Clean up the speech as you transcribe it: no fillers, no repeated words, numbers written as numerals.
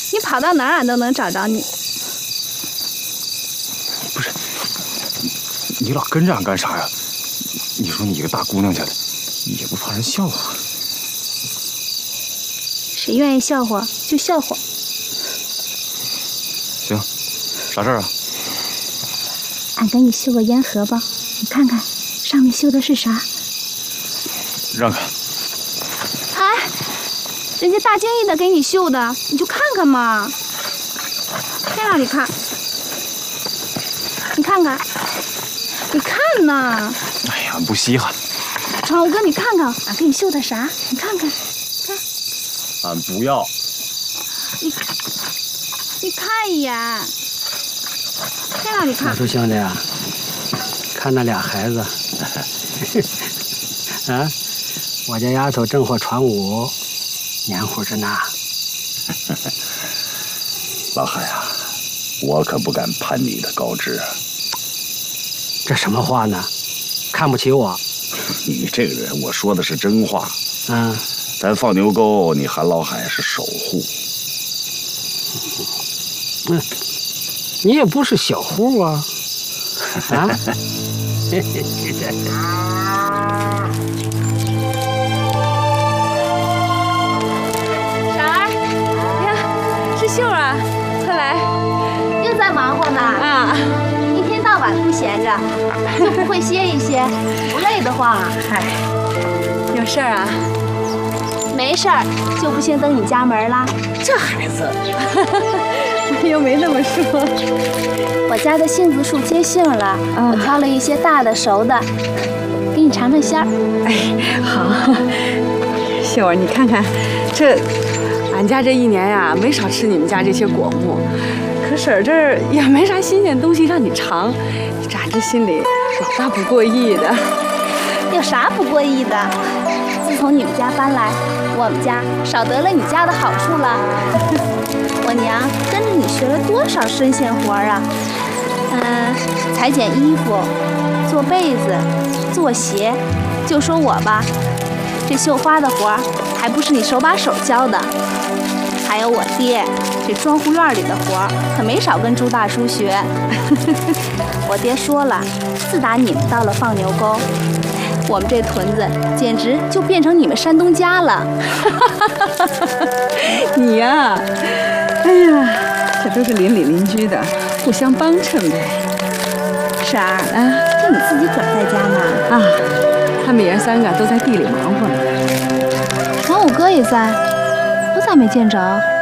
你跑到哪儿俺都能找着你。 不是，你老跟着俺干啥呀？你说你一个大姑娘家的，也不怕人笑话？ 谁愿意笑话就笑话。 行，啥事儿啊？ 俺给你绣个烟荷包，你看看上面绣的是啥？ 让开！ 哎，人家大敬意的给你绣的，你就看看嘛。在哪里看？你看看，你看呐！ 哎呀，不稀罕。 闯五哥，你看看俺给你绣的啥？你看看，看。 俺不要。 你看一眼，在哪里看？ 老叔兄弟啊，看那俩孩子，啊，我家丫头正火闯五，黏糊着呢。 老海啊，我可不敢攀你的高枝。 这什么话呢？看不起我？ 你这个人，我说的是真话。 嗯， 咱放牛沟，你韩老海是守护。 嗯，你也不是小户啊。啊？ 婶儿，呀，是秀儿啊，快来！又在忙活呢啊！一天到晚不闲着，就不会歇一歇，不累得慌啊？ 嗨，有事儿啊？ 没事儿，就不先登你家门啦。 这孩子，又没那么说。 我家的杏子树结杏了，我挑了一些大的熟的，给你尝尝鲜儿。 哎，好。秀儿，你看看，俺家这一年呀，没少吃你们家这些果木，可婶儿这儿也没啥新鲜东西让你尝，这俺这心里老大不过意的。 有啥不过意的？自从你们家搬来，我们家少得了你家的好处了。我娘跟着你学了多少针线活啊？裁剪衣服、做被子、做鞋。就说我吧，这绣花的活还不是你手把手教的。还有我爹，这庄户院里的活可没少跟朱大叔学。我爹说了，自打你们到了放牛沟，我们这屯子简直就变成你们山东家了。 你呀，哎呀，这都是邻里邻居的，互相帮衬呗。 婶儿啊，就你自己个儿在家呢？ 啊，他们爷儿三个都在地里忙活呢。 闯五哥也在，我咋没见着？